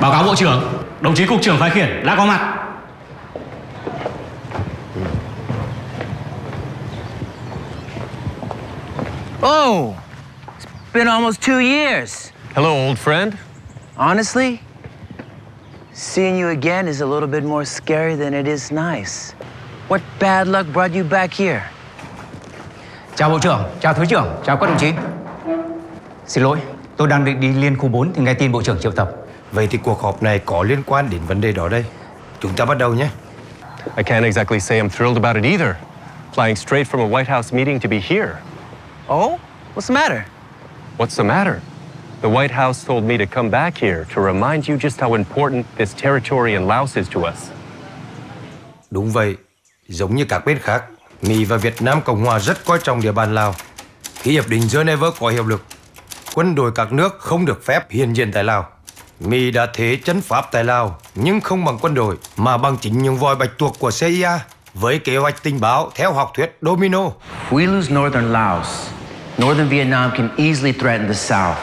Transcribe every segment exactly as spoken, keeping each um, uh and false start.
Báo cáo Bộ trưởng, đồng chí Cục trưởng phái khiển đã có mặt. Oh, it's been almost two years. Hello, old friend. Honestly, seeing you again is a little bit more scary than it is nice. What bad luck brought you back here? Chào Bộ trưởng, chào Thứ trưởng, chào các đồng chí. Xin lỗi, tôi đang định đi liên khu bốn thì nghe tin Bộ trưởng triệu tập. Vậy thì cuộc họp này có liên quan đến vấn đề đó đây. Chúng ta bắt đầu nhé. I can't exactly say I'm thrilled about it either. Flying straight from a White House meeting to be here. Oh, what's the matter? What's the matter? The White House told me to come back here to remind you just how important this territory in Laos is to us. Đúng vậy, giống như các bên khác, Mỹ và Việt Nam Cộng Hòa rất coi trọng địa bàn Lào. Khi hiệp định Geneva có hiệu lực, quân đội các nước không được phép hiện diện tại Lào. Mỹ đã thế chấn pháp tại Lào, nhưng không bằng quân đội, mà bằng chính những voi bạch tuộc của xê i a, với kế hoạch tình báo theo học thuyết domino. If we lose northern Laos, northern Vietnam can easily threaten the south.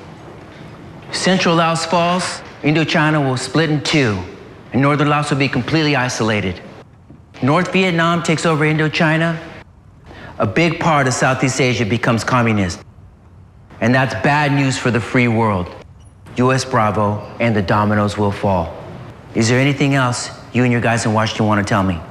If Central Laos falls, Indochina will split in two, and northern Laos will be completely isolated. North Vietnam takes over Indochina, a big part of Southeast Asia becomes communist. And that's bad news for the free world. U S Bravo and the dominoes will fall. Is there anything else you and your guys in Washington want to tell me?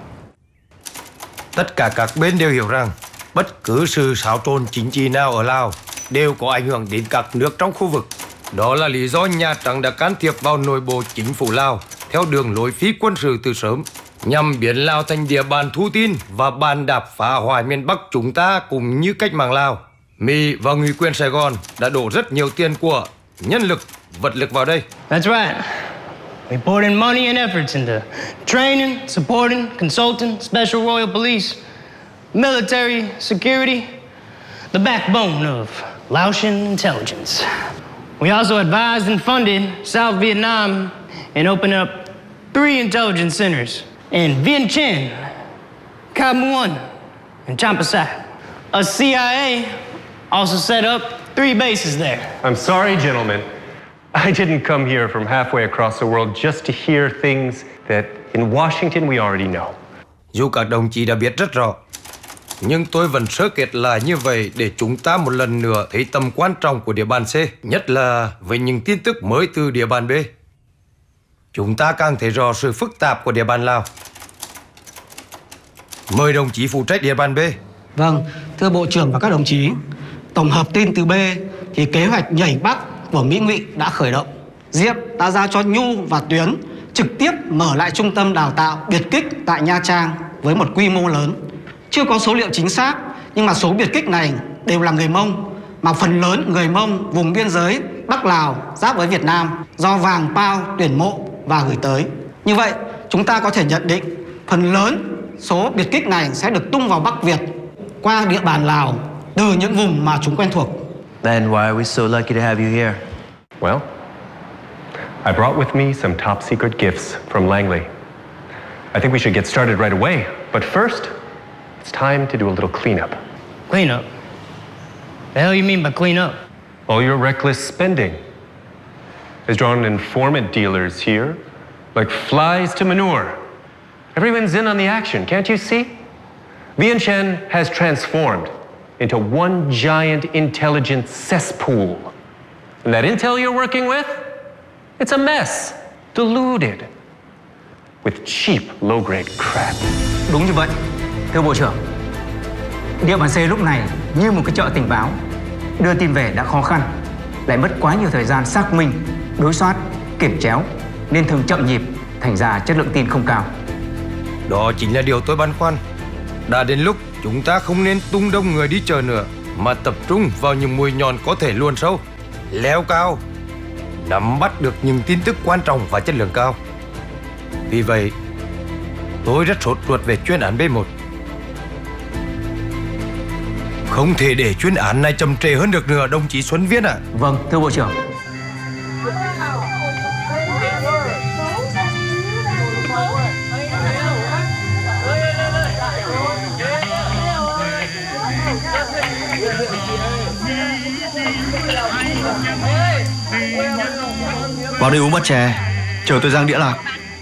Tất cả các bên đều hiểu rằng bất cứ sự xáo trộn chính trị nào ở Lào đều có ảnh hưởng đến các nước trong khu vực. Đó là lý do Nhà Trắng đã can thiệp vào nội bộ chính phủ Lào theo đường lối phi quân sự từ sớm, nhằm biến Lào thành địa bàn thu tin và bàn đạp phá hoại miền Bắc chúng ta cũng như cách mạng Lào. Mỹ và Ngụy quyền Sài Gòn đã đổ rất nhiều tiền của, nhân lực, vật lực vào đây. That's right. We poured in money and efforts into training, supporting, consulting, Special Royal Police, military security, the backbone of Laotian intelligence. We also advised and funded South Vietnam and opened up three intelligence centers in Vientiane, Chinh, Cam Muon, and Champasak. A C I A also set up three bases there. I'm sorry, gentlemen. I didn't come here from halfway across the world just to hear things that in Washington we already know. Dù các đồng chí đã biết rất rõ, nhưng tôi vẫn sơ kết lại như vậy để chúng ta một lần nữa thấy tầm quan trọng của địa bàn C, nhất là với những tin tức mới từ địa bàn B. Chúng ta càng thấy rõ sự phức tạp của địa bàn Lào. Mời đồng chí phụ trách địa bàn B. Vâng, thưa Bộ trưởng và các đồng chí, tổng hợp tin từ B thì kế hoạch nhảy Bắc của Mỹ Ngụy đã khởi động. Diệp đã giao cho Nhu và Tuyến trực tiếp mở lại trung tâm đào tạo biệt kích tại Nha Trang với một quy mô lớn. Chưa có số liệu chính xác, nhưng mà số biệt kích này đều là người Mông, mà phần lớn người Mông vùng biên giới Bắc Lào giáp với Việt Nam do Vàng Pao tuyển mộ và gửi tới. Như vậy, chúng ta có thể nhận định phần lớn số biệt kích này sẽ được tung vào Bắc Việt qua địa bàn Lào từ những vùng mà chúng quen thuộc. Then why are we so lucky to have you here? Well, I brought with me some top secret gifts from Langley. I think we should get started right away. But first, it's time to do a little cleanup. Clean up? The hell you mean by clean up? All your reckless spending has drawn informant dealers here like flies to manure. Everyone's in on the action, can't you see? Vientiane has transformed into one giant intelligence cesspool. And that intel you're working with, it's a mess, diluted, with cheap, low-grade crap. Đúng như vậy, thưa Bộ trưởng. Địa bàn C lúc này như một cái chợ tình báo. Đưa tin về đã khó khăn, lại mất quá nhiều thời gian xác minh, đối soát, kiểm chéo, nên thường chậm nhịp, thành ra chất lượng tin không cao. Đó chính là điều tôi băn khoăn. Đã đến lúc chúng ta không nên tung đông người đi chờ nữa, mà tập trung vào những mũi nhọn có thể luồn sâu, leo cao, nắm bắt được những tin tức quan trọng và chất lượng cao. Vì vậy, tôi rất sốt ruột về chuyên án B một. Không thể để chuyên án này chậm trễ hơn được nữa, đồng chí Xuân Viết ạ. Vâng, thưa Bộ trưởng. Vào đây uống bát chè. Chờ tôi rang đĩa lạc.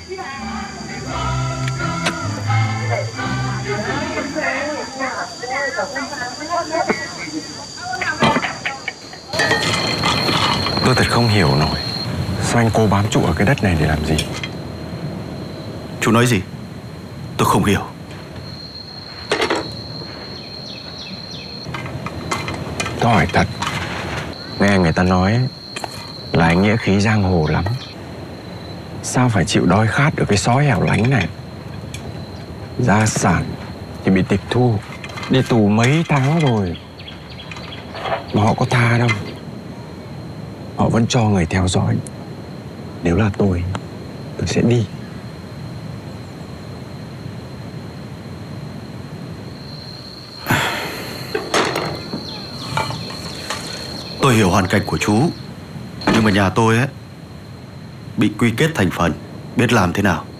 Tôi thật không hiểu nổi, sao anh cô bám trụ ở cái đất này để làm gì? Chú nói gì? Tôi không hiểu. Tôi hỏi thật, nghe người ta nói là anh nghĩa khí giang hồ lắm. Sao phải chịu đói khát ở cái xó hẻo lánh này? Gia sản thì bị tịch thu, đi tù mấy tháng rồi mà họ có tha đâu. Họ vẫn cho người theo dõi. Nếu là tôi, tôi sẽ đi. Tôi hiểu hoàn cảnh của chú, nhưng mà nhà tôi ấy bị quy kết thành phần, biết làm thế nào.